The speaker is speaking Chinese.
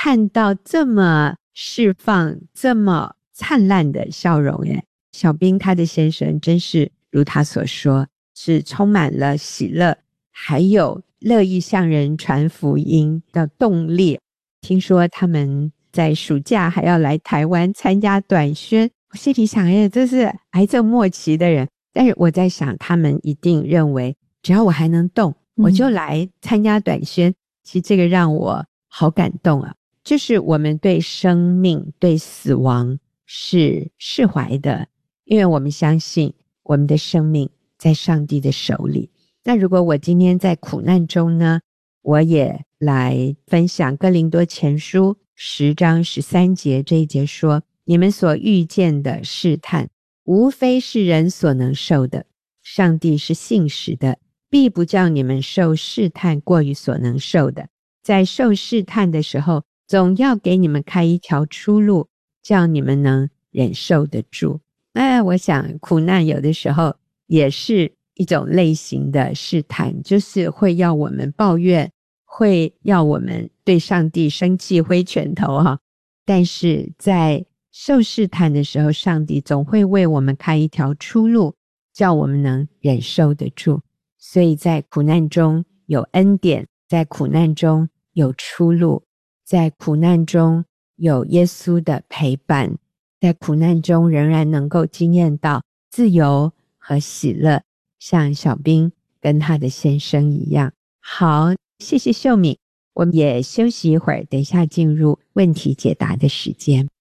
看到这么释放这么灿烂的笑容耶。小兵他的先生真是如他所说，是充满了喜乐，还有乐意向人传福音的动力。听说他们在暑假还要来台湾参加短宣，我心里想这是癌症末期的人，但是我在想他们一定认为只要我还能动，我就来参加短宣。其实这个让我好感动啊，就是我们对生命对死亡是释怀的，因为我们相信我们的生命在上帝的手里。那如果我今天在苦难中呢，我也来分享哥林多前书10章13节，这一节说，你们所遇见的试探无非是人所能受的，上帝是信实的，必不叫你们受试探过于所能受的，在受试探的时候总要给你们开一条出路，叫你们能忍受得住。我想苦难有的时候也是一种类型的试探，就是会要我们抱怨，会要我们对上帝生气挥拳头但是在受试探的时候，上帝总会为我们开一条出路，叫我们能忍受得住。所以在苦难中有恩典，在苦难中有出路，在苦难中有耶稣的陪伴，在苦难中仍然能够经验到自由和喜乐，像小兵跟他的先生一样。好，谢谢秀敏，我们也休息一会儿，等一下进入问题解答的时间。